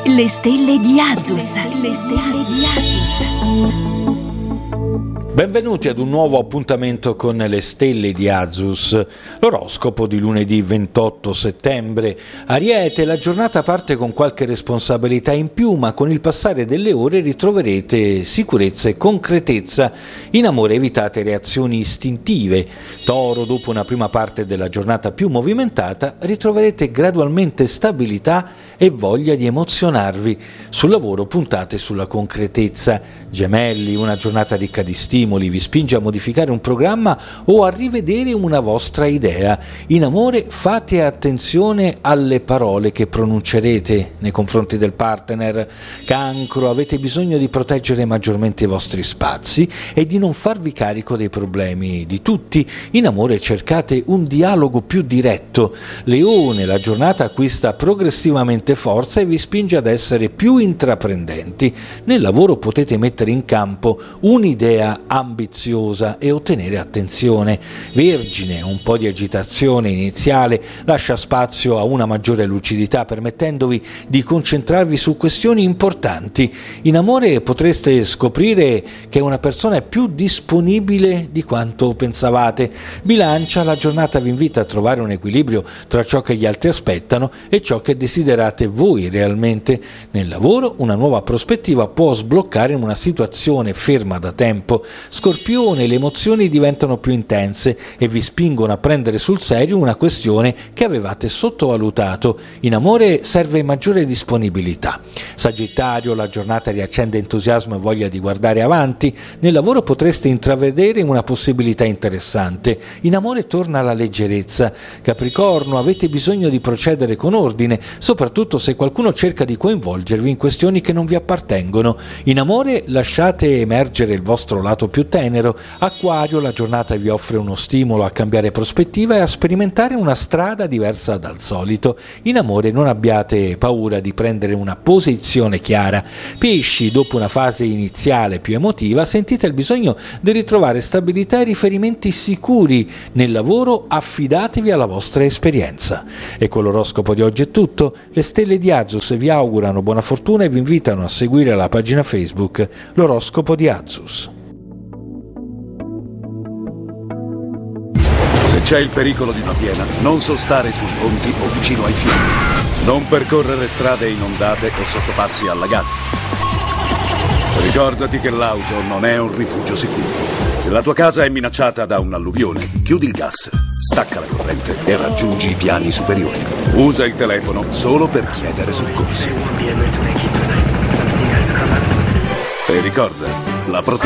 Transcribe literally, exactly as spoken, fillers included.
Le stelle di Azus. Le stelle di Azus. Benvenuti ad un nuovo appuntamento con le stelle di Azus, l'oroscopo di lunedì ventotto settembre. Ariete, la giornata parte con qualche responsabilità in più, ma con il passare delle ore ritroverete sicurezza e concretezza. In amore evitate reazioni istintive. Toro, dopo una prima parte della giornata più movimentata, ritroverete gradualmente stabilità e voglia di emozionarvi. Sul lavoro puntate sulla concretezza. Gemelli, una giornata ricca di stimoli, vi spinge a modificare un programma o a rivedere una vostra idea. In amore fate attenzione alle parole che pronuncerete nei confronti del partner. Cancro, avete bisogno di proteggere maggiormente i vostri spazi e di non farvi carico dei problemi di tutti. In amore cercate un dialogo più diretto. Leone, la giornata acquista progressivamente forza e vi spinge ad essere più intraprendenti. Nel lavoro potete mettere in campo un'idea ambiziosa e ottenere attenzione. Vergine, un po' di agitazione iniziale lascia spazio a una maggiore lucidità, permettendovi di concentrarvi su questioni importanti. In amore potreste scoprire che una persona è più disponibile di quanto pensavate. Bilancia, la giornata vi invita a trovare un equilibrio tra ciò che gli altri aspettano e ciò che desiderate voi realmente. Nel lavoro una nuova prospettiva può sbloccare una situazione ferma da tempo. Scorpione, le emozioni diventano più intense e vi spingono a prendere sul serio una questione che avevate sottovalutato. In amore serve maggiore disponibilità. Sagittario, la giornata riaccende entusiasmo e voglia di guardare avanti. Nel lavoro potreste intravedere una possibilità interessante. In amore torna la leggerezza. Capricorno, avete bisogno di procedere con ordine, soprattutto se qualcuno cerca di coinvolgervi in questioni che non vi appartengono. In amore lasciate emergere il vostro lato più tenero. Acquario, la giornata vi offre uno stimolo a cambiare prospettiva e a sperimentare una strada diversa dal solito. In amore non abbiate paura di prendere una posizione chiara. Pesci, dopo una fase iniziale più emotiva, sentite il bisogno di ritrovare stabilità e riferimenti sicuri. Nel lavoro affidatevi alla vostra esperienza. E con l'oroscopo di oggi è tutto. Le stelle di Azus vi augurano buona fortuna e vi invitano a seguire la pagina Facebook L'oroscopo di Azus. Se c'è il pericolo di una piena, non sostare sui ponti o vicino ai fiumi. Non percorrere strade inondate o sottopassi allagati. Ricordati che l'auto non è un rifugio sicuro. Se la tua casa è minacciata da un'alluvione, chiudi il gas, stacca la corrente e raggiungi i piani superiori. Usa il telefono solo per chiedere soccorsi. E ricorda, la protezione